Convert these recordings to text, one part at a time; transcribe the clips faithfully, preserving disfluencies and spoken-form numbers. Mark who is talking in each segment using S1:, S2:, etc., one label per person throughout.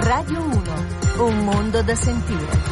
S1: Radio uno, un mondo da sentire.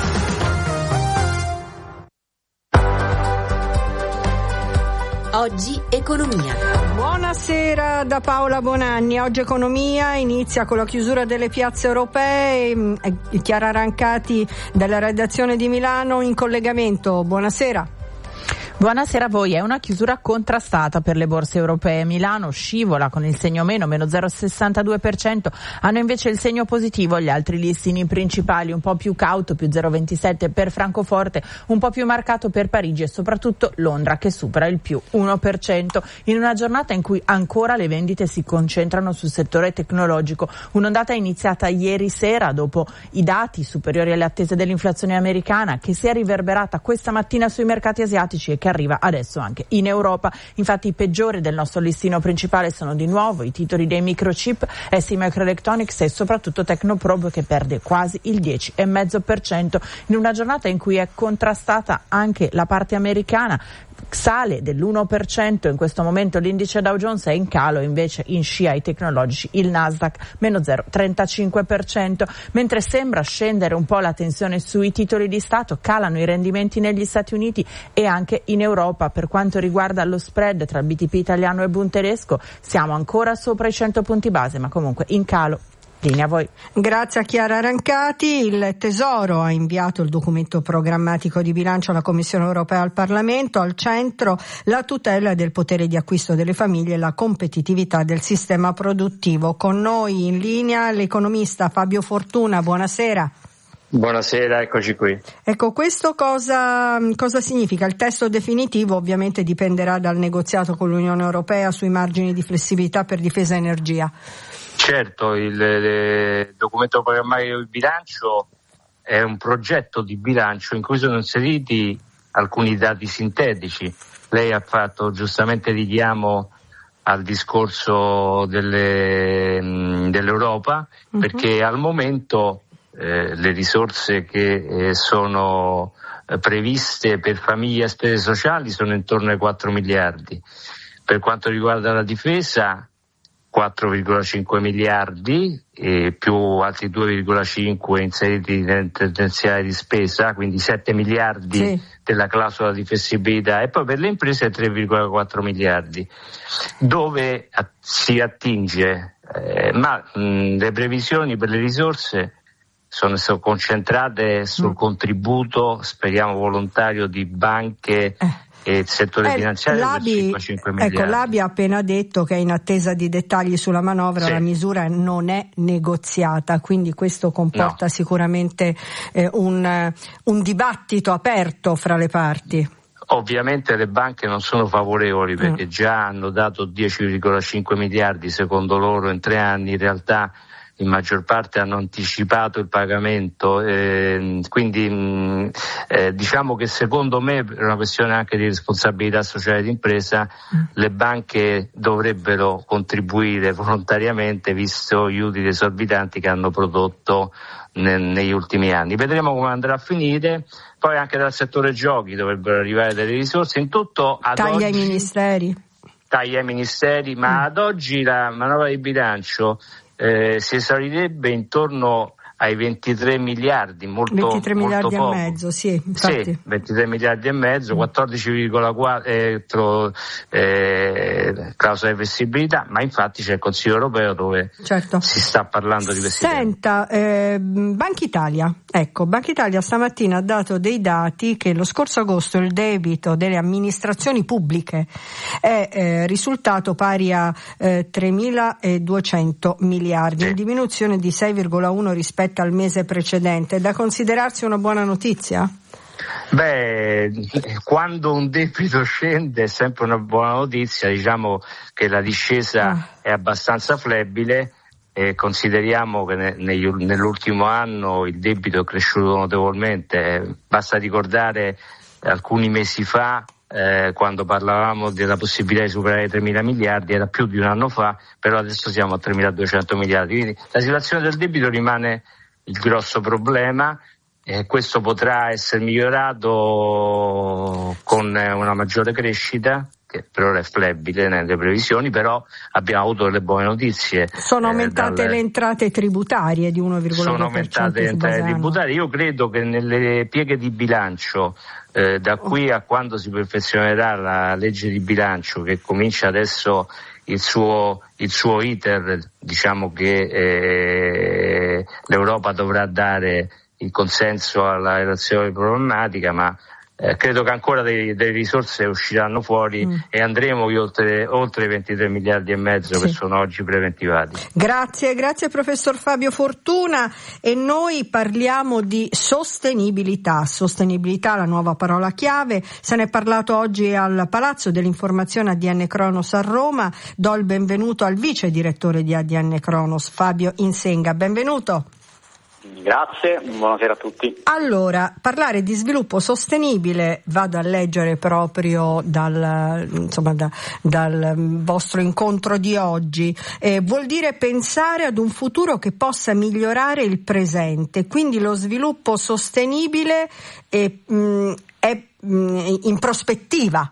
S1: Oggi Economia.
S2: Buonasera da Paola Bonanni. Oggi Economia inizia con la chiusura delle piazze europee. Chiara Rancati dalla redazione di Milano in collegamento. Buonasera.
S3: Buonasera a voi. È una chiusura contrastata per le borse europee. Milano scivola con il segno meno, meno zero virgola sessantadue per cento. Hanno invece il segno positivo gli altri listini principali, un po' più cauto, più zero virgola ventisette per Francoforte, un po' più marcato per Parigi e soprattutto Londra che supera il più uno per cento. In una giornata in cui ancora le vendite si concentrano sul settore tecnologico. Un'ondata iniziata ieri sera dopo i dati superiori alle attese dell'inflazione americana, che si è riverberata questa mattina sui mercati asiatici e che arriva adesso anche in Europa. Infatti i peggiori del nostro listino principale sono di nuovo i titoli dei microchip, STMicroelectronics e soprattutto Technoprobe, che perde quasi il dieci virgola cinque per cento in una giornata in cui è contrastata anche la parte americana. Sale dell'uno per cento in questo momento l'indice Dow Jones, è in calo invece in scia ai tecnologici il Nasdaq, meno zero virgola trentacinque per cento, mentre sembra scendere un po' la tensione sui titoli di Stato, calano i rendimenti negli Stati Uniti e anche in Europa. Per quanto riguarda lo spread tra il B T P italiano e Bund tedesco, siamo ancora sopra i cento punti base, ma comunque in calo. Linea a voi.
S2: Grazie a Chiara Rancati. Il Tesoro ha inviato il documento programmatico di bilancio alla Commissione europea, al Parlamento. Al centro la tutela del potere di acquisto delle famiglie e la competitività del sistema produttivo. Con noi in linea l'economista Fabio Fortuna. Buonasera.
S4: Buonasera, eccoci qui.
S2: Ecco, questo cosa, cosa significa? Il testo definitivo ovviamente dipenderà dal negoziato con l'Unione Europea sui margini di flessibilità per difesa e energia.
S4: Certo, il, il documento programmatico di bilancio è un progetto di bilancio in cui sono inseriti alcuni dati sintetici. Lei ha fatto giustamente richiamo al discorso delle, dell'Europa, uh-huh. perché al momento eh, le risorse che eh, sono eh, previste per famiglie e spese sociali sono intorno ai quattro miliardi. Per quanto riguarda la difesa, quattro virgola cinque miliardi e più altri due virgola cinque inseriti nel tendenziale di spesa, quindi sette miliardi sì. della clausola di flessibilità, e poi per le imprese tre virgola quattro miliardi, dove si attinge, eh, ma mh, le previsioni per le risorse sono, sono concentrate sul mm. contributo, speriamo volontario, di banche eh. e il settore eh, finanziario per cinquantacinque miliardi.
S2: Ecco, l'A B I ha appena detto che è in attesa di dettagli sulla manovra, sì. La misura non è negoziata, quindi questo comporta no. sicuramente eh, un, un dibattito aperto fra le parti.
S4: Ovviamente le banche non sono favorevoli perché mm. già hanno dato dieci virgola cinque miliardi secondo loro in tre anni, in realtà in maggior parte hanno anticipato il pagamento, eh, quindi mh, eh, diciamo che secondo me, per una questione anche di responsabilità sociale d'impresa, mm. le banche dovrebbero contribuire volontariamente, visto gli utili esorbitanti che hanno prodotto ne, negli ultimi anni. Vedremo come andrà a finire. Poi anche dal settore giochi dovrebbero arrivare delle risorse. In tutto ad
S2: taglia
S4: oggi,
S2: ai ministeri.
S4: Taglia ai ministeri, ma mm. ad oggi la manovra di bilancio Eh, si esaurirebbe intorno ai ventitré miliardi, molto,
S2: ventitré
S4: molto
S2: miliardi
S4: poco.
S2: e mezzo, sì, infatti.
S4: Sì, ventitré miliardi e mezzo, quattordici virgola quattro eh, clausola di flessibilità, ma infatti c'è il Consiglio europeo dove
S2: certo.
S4: si sta parlando di questi
S2: Senta, eh, Banca Italia, ecco, Banca Italia stamattina ha dato dei dati che lo scorso agosto il debito delle amministrazioni pubbliche è eh, risultato pari a eh, tremiladuecento miliardi, sì. in diminuzione di sei virgola uno rispetto al mese precedente. È da considerarsi una buona notizia?
S4: Beh, quando un debito scende è sempre una buona notizia, diciamo che la discesa ah. è abbastanza flebile e consideriamo che ne, negli, nell'ultimo anno il debito è cresciuto notevolmente. Basta ricordare alcuni mesi fa, eh, quando parlavamo della possibilità di superare i tremila miliardi, era più di un anno fa, però adesso siamo a tremiladuecento miliardi, quindi la situazione del debito rimane il grosso problema. Eh, questo potrà essere migliorato con una maggiore crescita, che per ora è flebile nelle previsioni, però abbiamo avuto delle buone notizie.
S2: Sono aumentate eh, dalle... le entrate tributarie di uno virgola due per cento.
S4: Sono aumentate le entrate tributarie. Io credo che nelle pieghe di bilancio, eh, da qui a quando si perfezionerà la legge di bilancio, che comincia adesso il suo, il suo iter, diciamo che eh, l'Europa dovrà dare il consenso alla relazione programmatica, ma eh, credo che ancora delle, delle risorse usciranno fuori mm. e andremo oltre, oltre i ventitré miliardi e mezzo sì. che sono oggi preventivati.
S2: Grazie, grazie professor Fabio Fortuna. E noi parliamo di sostenibilità. Sostenibilità, la nuova parola chiave. Se ne è parlato oggi al Palazzo dell'Informazione A D N Cronos a Roma. Do il benvenuto al vice direttore di A D N Cronos, Fabio Insenga. Benvenuto.
S5: Grazie, buonasera a tutti.
S2: Allora, parlare di sviluppo sostenibile, vado a leggere proprio dal, insomma, da, dal vostro incontro di oggi, eh, vuol dire pensare ad un futuro che possa migliorare il presente, quindi lo sviluppo sostenibile è, mh, è mh, in prospettiva.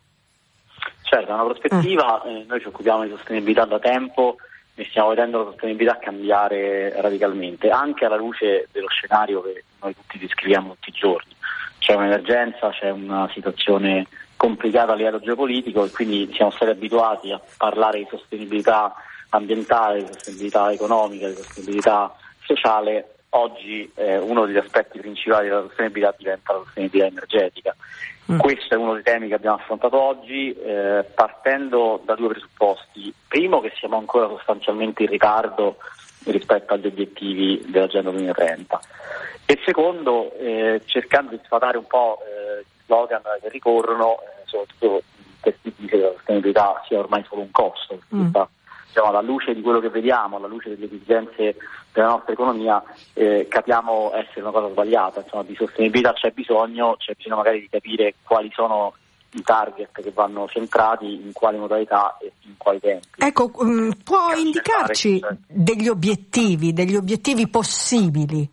S5: Certo, è una prospettiva, eh. Eh, noi ci occupiamo di sostenibilità da tempo e stiamo vedendo la sostenibilità cambiare radicalmente, anche alla luce dello scenario che noi tutti descriviamo tutti i giorni. C'è un'emergenza, c'è una situazione complicata a livello geopolitico e quindi siamo stati abituati a parlare di sostenibilità ambientale, di sostenibilità economica, di sostenibilità sociale. Oggi eh, uno degli aspetti principali della sostenibilità diventa la sostenibilità energetica. Mm. Questo è uno dei temi che abbiamo affrontato oggi, eh, partendo da due presupposti. Primo, che siamo ancora sostanzialmente in ritardo rispetto agli obiettivi dell'Agenda duemilatrenta. E secondo, eh, cercando di sfatare un po' eh, gli slogan che ricorrono, eh, soprattutto per chi dice che la sostenibilità sia ormai solo un costo. Mm. Diciamo, alla luce di quello che vediamo, alla luce delle esigenze della nostra economia, eh, capiamo essere una cosa sbagliata. Insomma, di sostenibilità c'è bisogno, c'è bisogno magari di capire quali sono i target che vanno centrati, in quali modalità e in quali tempi.
S2: Ecco, um, può indicarci degli obiettivi, degli obiettivi possibili?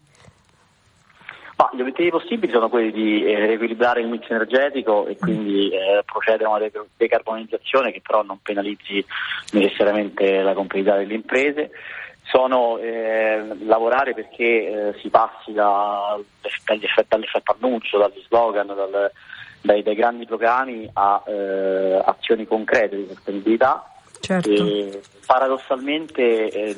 S5: Ma gli obiettivi possibili sono quelli di eh, riequilibrare il mix energetico e quindi eh, procedere a una de- decarbonizzazione che però non penalizzi necessariamente la competitività delle imprese. Sono eh, lavorare perché eh, si passi da, dall'effetto, dall'effetto annuncio, dagli slogan, dal, dai, dai grandi programmi a eh, azioni concrete di sostenibilità.
S2: Certo.
S5: E paradossalmente eh,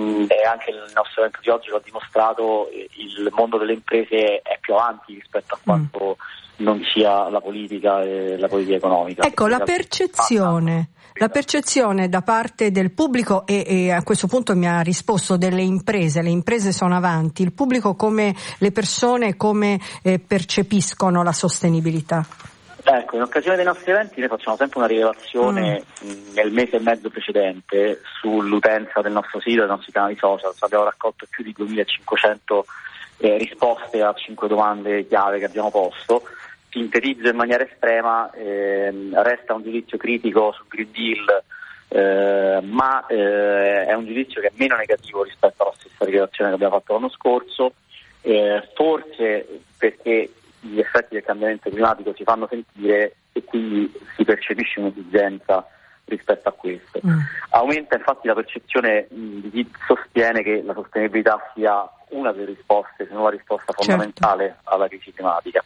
S5: e anche il nostro evento di oggi lo ha dimostrato, eh, il mondo delle imprese è più avanti rispetto a quanto mm. non sia la politica e la politica economica.
S2: Ecco, la percezione la percezione da parte del pubblico e, e a questo punto mi ha risposto delle imprese, le imprese sono avanti, il pubblico, come le persone come eh, percepiscono la sostenibilità?
S5: Ecco, in occasione dei nostri eventi noi facciamo sempre una rilevazione mm. nel mese e mezzo precedente sull'utenza del nostro sito e dei nostri canali social. Abbiamo raccolto più di duemilacinquecento eh, risposte a cinque domande chiave che abbiamo posto. Sintetizzo in maniera estrema, eh, resta un giudizio critico sul Green Deal, eh, ma eh, è un giudizio che è meno negativo rispetto alla stessa rilevazione che abbiamo fatto l'anno scorso, eh, forse perché gli effetti del cambiamento climatico si fanno sentire e quindi si percepisce un'esigenza rispetto a questo. Mm. Aumenta infatti la percezione mh, di chi sostiene che la sostenibilità sia una delle risposte, se non la risposta fondamentale, certo, alla crisi climatica.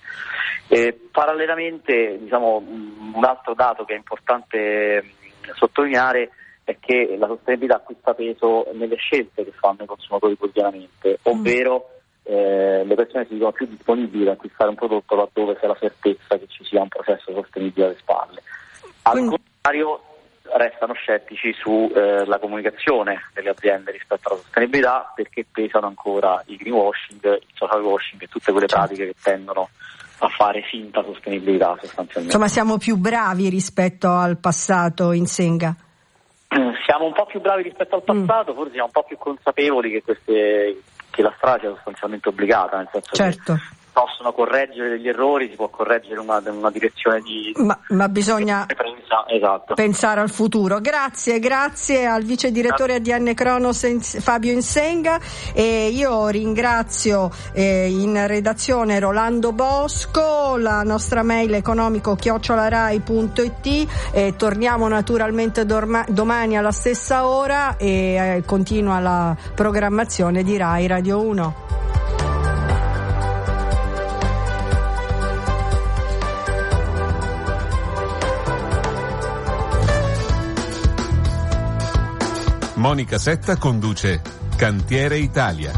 S5: E parallelamente, diciamo, un altro dato che è importante mh, sottolineare è che la sostenibilità acquista peso nelle scelte che fanno i consumatori quotidianamente, ovvero mm. Eh, le persone si dicono più disponibili ad acquistare un prodotto laddove c'è la certezza che ci sia un processo sostenibile alle spalle. Al Quindi... contrario, restano scettici sulla eh, comunicazione delle aziende rispetto alla sostenibilità, perché pesano ancora il greenwashing, il social washing e tutte quelle pratiche che tendono a fare finta sostenibilità sostanzialmente.
S2: Insomma, siamo più bravi rispetto al passato, Insenga?
S5: Siamo un po' più bravi rispetto al passato, mm. forse siamo un po' più consapevoli che queste che la strada sia sostanzialmente obbligata, nel senso
S2: certo.
S5: che possono correggere degli errori, si può correggere una, una direzione di...
S2: Ma, ma bisogna
S5: esatto.
S2: pensare al futuro. Grazie, grazie al vice direttore A D N Cronos Fabio Insenga, e io ringrazio eh, in redazione Rolando Bosco, la nostra mail economico chiocciola rai punto it, e torniamo naturalmente dorma- domani alla stessa ora, e eh, continua la programmazione di Rai Radio uno.
S6: Monica Setta conduce Cantiere Italia.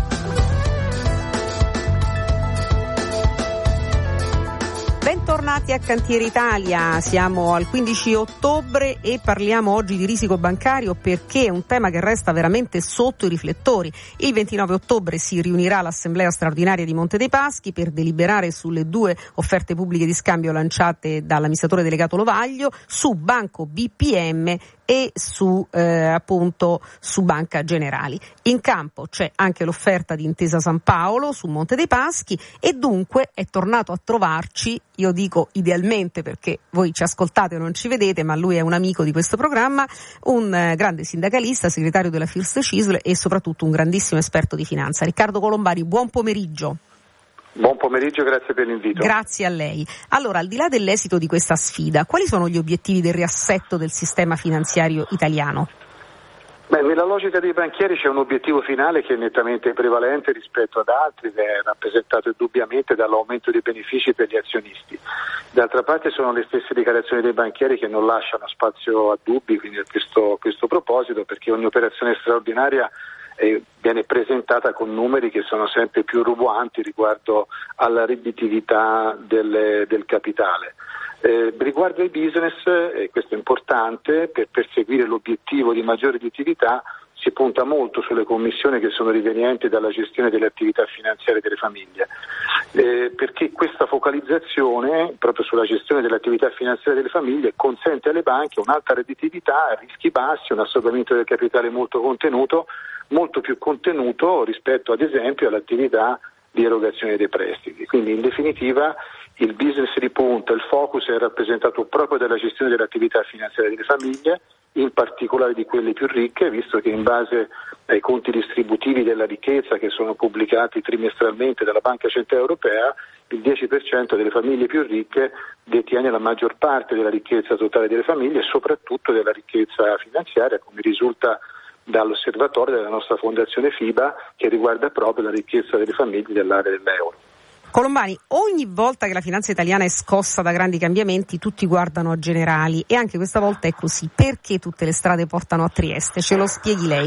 S7: Bentornati a Cantiere Italia, siamo al quindici ottobre e parliamo oggi di risico bancario, perché è un tema che resta veramente sotto i riflettori. Il ventinove ottobre si riunirà l'Assemblea straordinaria di Monte dei Paschi per deliberare sulle due offerte pubbliche di scambio lanciate dall'amministratore delegato Lovaglio su Banco B P M e su eh, appunto su Banca Generali. In campo c'è anche l'offerta di Intesa San Paolo su Monte dei Paschi, e dunque è tornato a trovarci, io dico idealmente perché voi ci ascoltate o non ci vedete, ma lui è un amico di questo programma, un eh, grande sindacalista, segretario della First C I S L e soprattutto un grandissimo esperto di finanza. Riccardo Colombani, buon pomeriggio.
S8: Buon pomeriggio, grazie per l'invito.
S7: Grazie a lei. Allora, al di là dell'esito di questa sfida, quali sono gli obiettivi del riassetto del sistema finanziario italiano?
S8: Beh, nella logica dei banchieri c'è un obiettivo finale che è nettamente prevalente rispetto ad altri, ed è rappresentato indubbiamente dall'aumento dei benefici per gli azionisti. D'altra parte sono le stesse dichiarazioni dei banchieri che non lasciano spazio a dubbi, quindi a questo, questo proposito, perché ogni operazione straordinaria Eh, viene presentata con numeri che sono sempre più roboanti riguardo alla redditività del, del capitale. Eh, riguardo ai business, e eh, questo è importante, per perseguire l'obiettivo di maggiore redditività si punta molto sulle commissioni che sono rivenienti dalla gestione delle attività finanziarie delle famiglie, eh, perché questa focalizzazione proprio sulla gestione delle attività finanziarie delle famiglie consente alle banche un'alta redditività, rischi bassi, un assorbimento del capitale molto contenuto, molto più contenuto rispetto ad esempio all'attività di erogazione dei prestiti. Quindi in definitiva il business di punta, il focus è rappresentato proprio dalla gestione delle attività finanziarie delle famiglie, in particolare di quelle più ricche, visto che in base ai conti distributivi della ricchezza che sono pubblicati trimestralmente dalla Banca Centrale Europea, il dieci per cento delle famiglie più ricche detiene la maggior parte della ricchezza totale delle famiglie e soprattutto della ricchezza finanziaria, come risulta dall'osservatorio della nostra fondazione FIBA, che riguarda proprio la ricchezza delle famiglie dell'area dell'euro.
S7: Colombani, ogni volta che la finanza italiana è scossa da grandi cambiamenti tutti guardano a Generali, e anche questa volta è così. Perché tutte le strade portano a Trieste? Ce lo spieghi lei?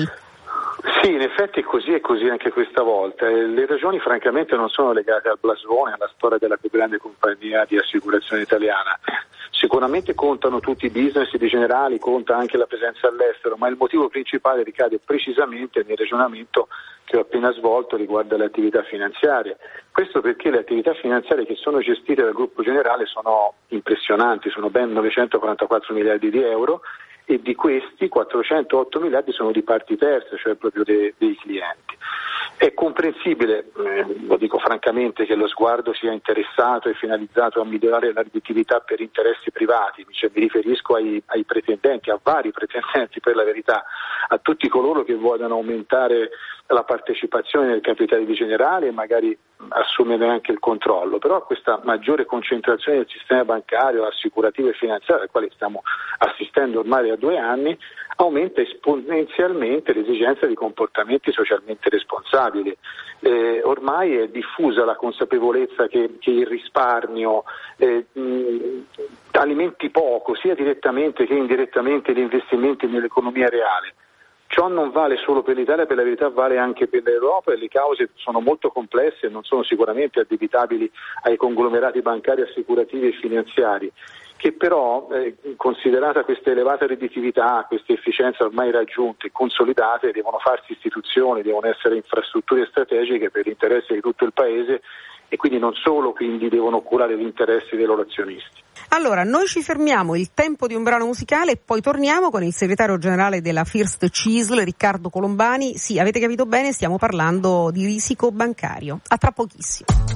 S8: Sì, in effetti è così e così anche questa volta. Le ragioni francamente non sono legate al blasone, alla storia della più grande compagnia di assicurazione italiana. Sicuramente contano tutti i business di Generali, conta anche la presenza all'estero, ma il motivo principale ricade precisamente nel ragionamento che ho appena svolto riguardo alle attività finanziarie. Questo perché le attività finanziarie che sono gestite dal gruppo Generale sono impressionanti, sono ben novecentoquarantaquattro miliardi di euro, e di questi quattrocentotto miliardi sono di parti terze, cioè proprio dei, dei clienti. È comprensibile, eh, lo dico francamente, che lo sguardo sia interessato e finalizzato a migliorare la redditività per interessi privati, cioè, mi riferisco ai, ai pretendenti, a vari pretendenti per la verità, a tutti coloro che vogliono aumentare la partecipazione nel capitale di Generale e magari assumere anche il controllo, però questa maggiore concentrazione del sistema bancario, assicurativo e finanziario, al quale stiamo assistendo ormai da due anni, aumenta esponenzialmente l'esigenza di comportamenti socialmente responsabili. Eh, ormai è diffusa la consapevolezza che, che il risparmio eh, mh, alimenti poco, sia direttamente che indirettamente, gli investimenti nell'economia reale. Ciò non vale solo per l'Italia, per la verità vale anche per l'Europa, e le cause sono molto complesse e non sono sicuramente addebitabili ai conglomerati bancari, assicurativi e finanziari, che però, eh, considerata questa elevata redditività, queste efficienze ormai raggiunte e consolidate, devono farsi istituzioni, devono essere infrastrutture strategiche per l'interesse di tutto il Paese, e quindi non solo quindi devono curare gli interessi dei loro azionisti.
S7: Allora, noi ci fermiamo, il tempo di un brano musicale, e poi torniamo con il segretario generale della First C I S L, Riccardo Colombani. Sì, avete capito bene, stiamo parlando di risico bancario. A tra pochissimo.